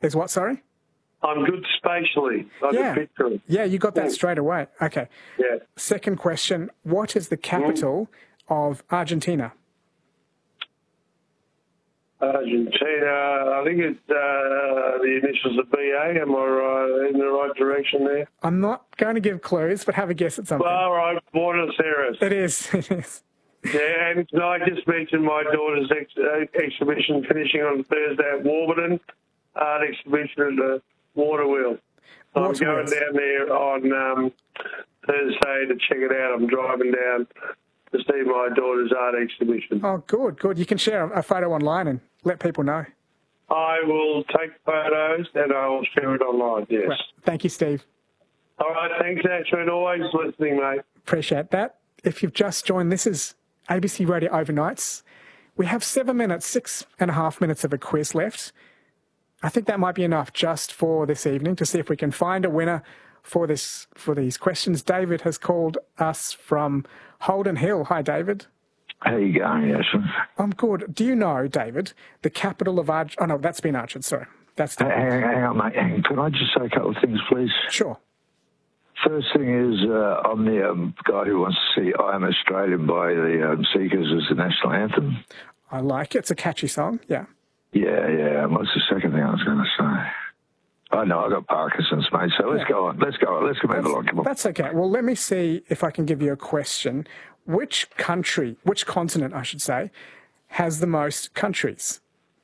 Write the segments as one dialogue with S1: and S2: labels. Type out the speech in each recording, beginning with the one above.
S1: Is what, sorry?
S2: I'm good spatially. I can picture it.
S1: Yeah, you got that straight away. Okay.
S2: Yeah.
S1: Second question, what is the capital of Argentina?
S2: Argentina, I think it's the initials of BA. Am I right, in the right direction there?
S1: I'm not going to give clues, but have a guess at something.
S2: All right, Buenos Aires.
S1: It is. It is.
S2: Yeah, and I just mentioned my daughter's exhibition finishing on Thursday at Warburton, art exhibition at the Water Wheel. So I'm going down there on Thursday to check it out. I'm driving down to see my daughter's art exhibition.
S1: Oh, good, good. You can share a photo online and let people know.
S2: I will take photos and I will share it online, yes.
S1: Well, thank you, Steve.
S2: All right, thanks, Ashwin. Always listening, mate.
S1: Appreciate that. If you've just joined, this is ABC Radio Overnights. We have 7 minutes, 6.5 minutes of a quiz left. I think that might be enough just for this evening to see if we can find a winner for these questions. David has called us from Holden Hill. Hi, David.
S3: How you going, Ashwin?
S1: I'm good. Do you know, David, the capital of Argentina? Oh, no, that's been answered. Sorry. That's
S3: hang on, mate. Can I just say a couple of things, please?
S1: Sure.
S3: First thing is, I'm the guy who wants to see I Am Australian by the Seekers as the national anthem.
S1: I like it. It's a catchy song, yeah.
S3: Yeah. What's the second thing I was going to say? I know, I got Parkinson's, mate, so let's go on. Let's move along. Come on.
S1: That's okay. Well, let me see if I can give you a question. Which continent, I should say, has the most countries?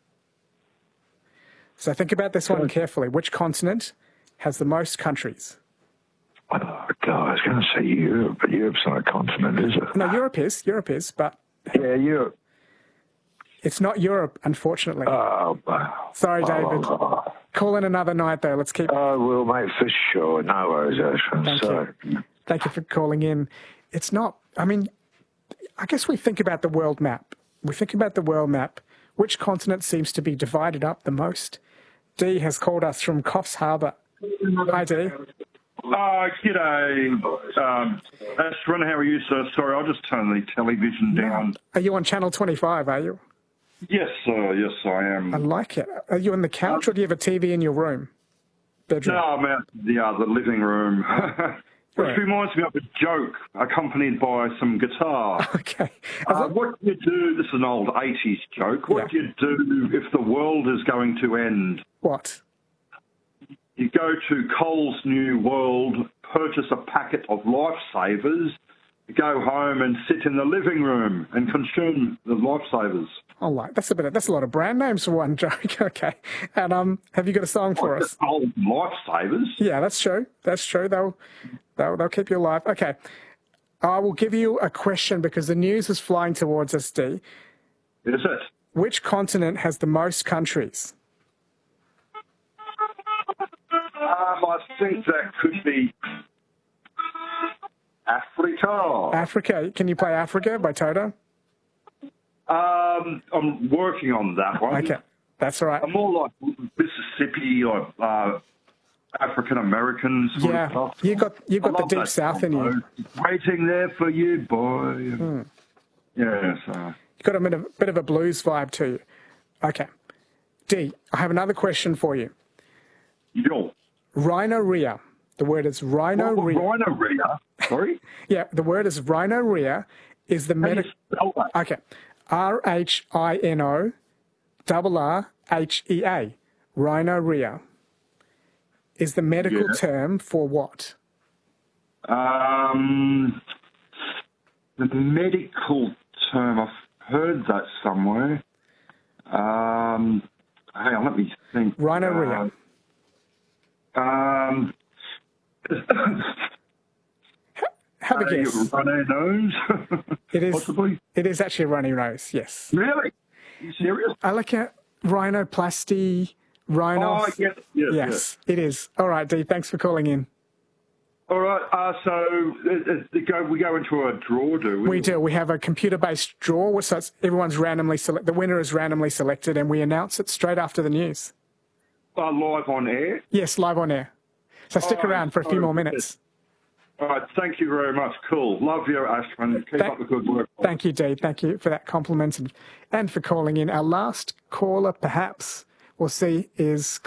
S1: So think about this one carefully. Which continent has the most countries?
S3: Oh, God, I was going to say Europe, but Europe's not a continent, is it?
S1: No, Europe is, but...
S3: Yeah, Europe.
S1: It's not Europe, unfortunately.
S3: Oh,
S1: sorry, David. Call in another night, though. Let's keep...
S3: Oh, well, mate, for sure. No worries, Ashwin.
S1: Thank you for calling in. It's not... I mean, I guess we think about the world map. Which continent seems to be divided up the most? Dee has called us from Coffs Harbour. Hi, Dee.
S4: G'day, Ashwin. How are you, sir? Sorry, I'll just turn the television down.
S1: Are you on Channel 25, are you?
S4: Yes, sir. Yes, I am.
S1: I like it. Are you on the couch or do you have a TV in your room? Bedroom?
S4: No, I'm out the living room. Which reminds me of a joke accompanied by some guitar.
S1: Okay.
S4: What do you do? This is an old 80s joke. What do you do if the world is going to end?
S1: What?
S4: You go to Coles New World, purchase a packet of Lifesavers, go home and sit in the living room and consume the Lifesavers.
S1: Oh, that's a lot of brand names for one joke. Okay. And have you got a song for us?
S4: Old Lifesavers.
S1: Yeah, that's true. That's true. They'll keep you alive. Okay. I will give you a question because the news is flying towards us, Dee.
S4: Is it?
S1: Which continent has the most countries?
S4: I think that could be Africa.
S1: Africa. Can you play Africa by Toto?
S4: I'm working on that one.
S1: Okay, that's all right.
S4: I'm more like Mississippi or African Americans.
S1: Yeah, you got the deep South in you.
S4: Waiting there for you, boy. Yes.
S1: You got a bit of a blues vibe to you. Okay, Dee, I have another question for you.
S4: Yo.
S1: Rhinorrhea. The word is rhinorrhea.
S4: Rhinorrhea? Sorry?
S1: Yeah, the word is rhinorrhea. Is the medical... Okay. RHINORRHEA. Rhinorrhea. Is the medical term for what?
S4: The medical term, I've heard that somewhere. Hang on, let me think.
S1: Rhinorrhea. Have a guess.
S4: Runny nose?
S1: It is.
S4: Possibly.
S1: It is actually a runny nose. Yes.
S4: Really? Are you serious?
S1: I look at rhinoplasty, rhinos.
S4: Oh, yes.
S1: It is. All right, Dee. Thanks for calling in.
S4: All right. So we go into a draw, do we?
S1: We do. We have a computer-based draw, so everyone's randomly select. The winner is randomly selected, and we announce it straight after the news.
S4: Live on air?
S1: Yes, live on air. So stick around for a few more minutes.
S4: All right, thank you very much. Cool. Love you, Ashwin. Keep up the good work.
S1: Thank you, Dee. Thank you for that compliment and for calling in. Our last caller, perhaps, we'll see, is